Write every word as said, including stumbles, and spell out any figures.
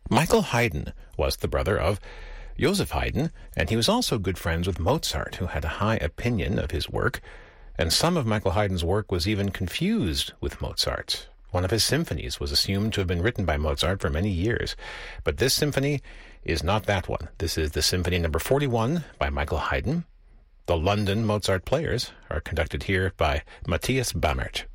Michael Haydn was the brother of Joseph Haydn, and he was also good friends with Mozart, who had a high opinion of his work, and some of Michael Haydn's work was even confused with Mozart's. One of his symphonies was assumed to have been written by Mozart for many years, but this symphony is not that one. This is the Symphony number forty-one by Michael Haydn. The London Mozart Players are conducted here by Matthias Bammert.